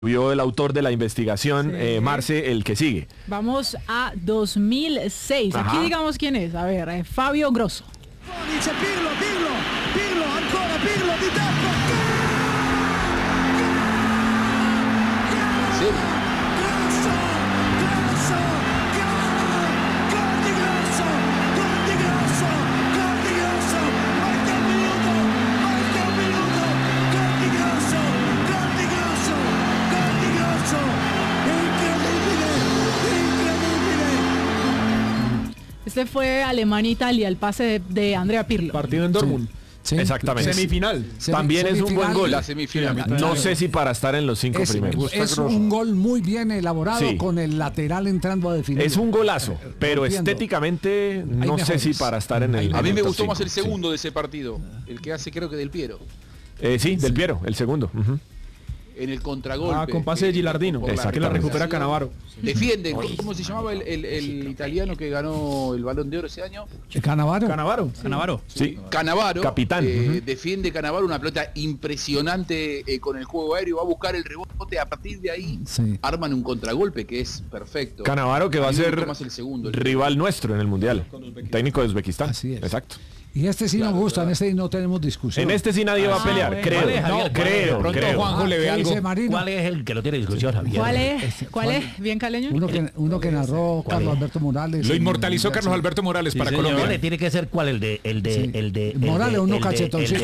Vio el autor de la investigación, Sí. Marce, el que sigue. Vamos a 2006. Ajá. Aquí digamos quién es. A ver, Fabio Grosso. Dice Pirlo, ancora Pirlo di tacco. ¿Sí? Grosso, gol di Grosso, marca un minuto, gol di Grosso, incredibile. Este fue Alemania-Italia, el pase de Andrea Pirlo. Partido en Dortmund. Sí, Exactamente. Semifinal. También es un buen gol. La semifinal. No sé si para estar en los 5 primeros. Es un gol muy bien elaborado, Sí. con el lateral entrando a definir. Es un golazo, pero Entiendo. estéticamente no sé mejores. si para estar en el. A mí en me top gustó 5. más el Sí. segundo de ese partido, el que hace creo que Del Piero, Sí, del Piero, el segundo. Ujú. en el contragolpe. Con pase de Gilardino, por la que la recupera recuperación. Canavaro. Defiende, ¿cómo se llamaba el italiano que ganó el Balón de Oro ese año? Canavaro. Canavaro. Sí. Canavaro. Capitán. Ujú. Defiende Canavaro una pelota impresionante con el juego aéreo, va a buscar el rebote, a partir de ahí Sí. arman un contragolpe que es perfecto. Canavaro, que va a mí me ser gustó más el segundo. rival nuestro en el Mundial. Técnico de Uzbekistán. Así es. Exacto. Y este sí nos gusta, en este no tenemos discusión. En este sí nadie va a pelear, bueno. creo. ¿Cuál es, Javier? creo, Pronto creo. Juanjo le ve ¿Qué algo. dice Marino? ¿Cuál es el que no tiene discusión, Javier? ¿Cuál es? ¿Bien caleño? Uno que narró Carlos Alberto Morales. Lo inmortalizó Carlos Alberto Morales para No, Colombia. le tiene que ser cuál, el de Morales, uno cachetoncito.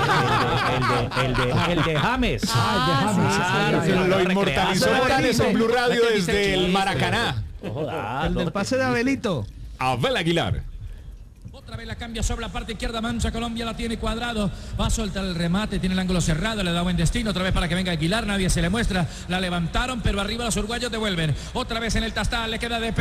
el de James. Ah, sí, Lo inmortalizó Morales en Blue Radio desde el Maracaná. El del pase de Abelito. Abel Aguilar. Otra vez la cambia sobre la parte izquierda, Mancha, Colombia la tiene Cuadrado, va a soltar el remate, tiene el ángulo cerrado, le da buen destino, otra vez para que venga Aguilar, nadie se le muestra, la levantaron, pero arriba los uruguayos devuelven, otra vez en el tastal, le queda de